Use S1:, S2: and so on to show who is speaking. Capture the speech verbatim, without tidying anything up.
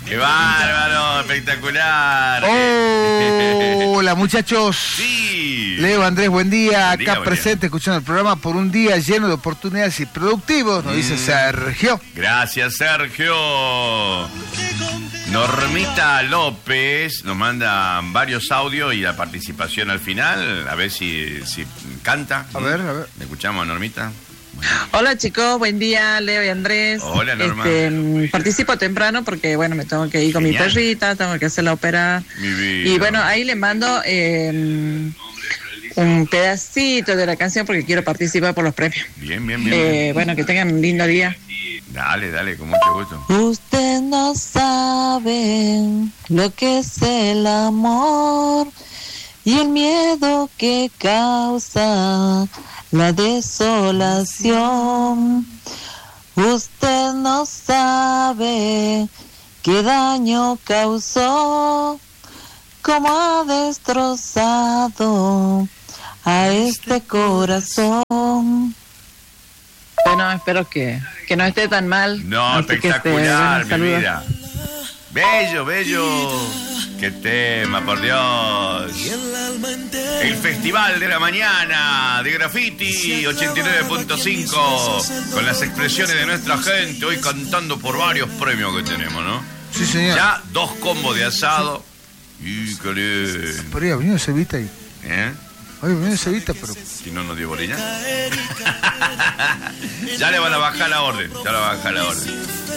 S1: ¡Qué bárbaro! ¡Espectacular!
S2: Oh, hola, muchachos.
S1: Sí.
S2: Leo, Andrés, buen día.
S1: Buen día,
S2: Acá
S1: buen
S2: presente,
S1: día.
S2: escuchando el programa por un día lleno de oportunidades y productivos, nos
S1: Mm.
S2: dice Sergio.
S1: Gracias, Sergio. Normita López nos manda varios audios y la participación al final. A ver si, si canta.
S2: A ver, a ver.
S1: ¿Le escuchamos a Normita?
S3: Hola chicos, buen día, Leo y Andrés.
S1: Hola, Norma.
S3: Este, participo temprano porque bueno, me tengo que ir con
S1: Genial.
S3: mi perrita, tengo que hacer la ópera.
S1: Mi vida.
S3: Y bueno, ahí le mando eh, un pedacito de la canción porque quiero participar por los premios.
S1: Bien, bien, bien.
S3: Eh,
S1: bien.
S3: bueno, que tengan un lindo día.
S1: Dale, dale, con mucho gusto.
S3: Usted no sabe lo que es el amor y el miedo que causa la desolación. Usted no sabe qué daño causó, cómo ha destrozado a este corazón. Bueno, espero que, que no esté tan mal.
S1: No,
S3: Así que, este,
S1: espectacular,
S3: bueno,
S1: mi
S3: saludos.
S1: vida. Bello, bello. Qué tema, por Dios. El Festival de la Mañana de Graffiti ochenta y nueve punto cinco con las expresiones de nuestra gente hoy cantando por varios premios que tenemos, ¿no?
S2: Sí, señor.
S1: Ya dos combos de asado. Y qué lindo.
S2: Por ahí ha venido Cevita y...
S1: ¿Eh?
S2: Hoy ha venido Cevita, pero...
S1: Si no nos dio bolilla. Ya le van a bajar la orden. Ya le van a bajar la orden.